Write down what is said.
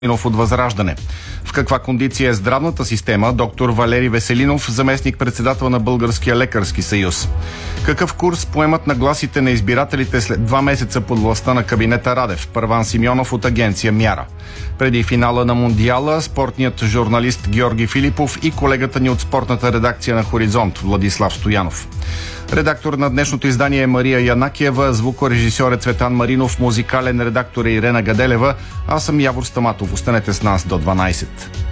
от Възраждане. В каква кондиция е здравната система? Доктор Валери Веселинов, заместник-председател на Българския лекарски съюз. Какъв курс поемат нагласите на избирателите след 2 месеца под властта на кабинета Радев? Първан Симеонов от агенция Мяра. Преди финала на Мондиала, спортният журналист Георги Филипов и колегата ни от спортната редакция на Хоризонт Владислав Стоянов. Редактор на днешното издание е Мария Янакиева, звукорежисьор е Цветан Маринов, музикален редактор е Ирена Гаделева. Аз съм Явор Стаматов. Останете с нас до 12.